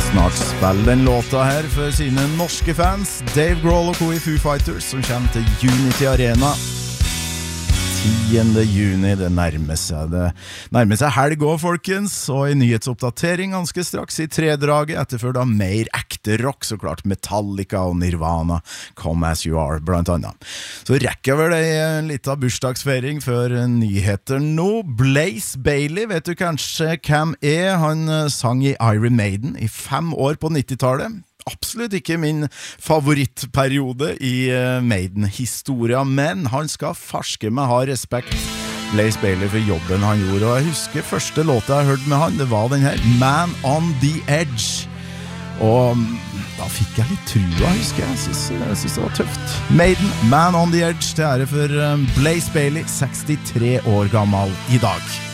Snart spiller den låta her for sine norske fans. Dave Grohl og Co. I Foo Fighters som kommer til Unity Arena 10. juni. Det nærmer seg helg også, folkens. Og en nyhetsoppdatering ganske straks I tredraget, etterført av mer ekte rock, så klart Metallica og Nirvana, Come As You Are, blant annet. Så rekker jeg vel en liten bursdagsfeiring før nyheter nå. Blaze Bayley, vet du kanskje hvem Han sang I Iron Maiden I 5 år på 90-tallet. Absolutt ikke min favorittperiode I Maiden-historia, men han skal farske med ha respekt Blaze Bayley for jobben han gjorde, og jeg husker første låta jeg hørte med han, det var den her, Man on the Edge, og da fikk jeg litt trua, husker jeg synes det var tøft. Maiden, Man on the Edge, det det for Blaze Bayley, 63 år gammel I dag.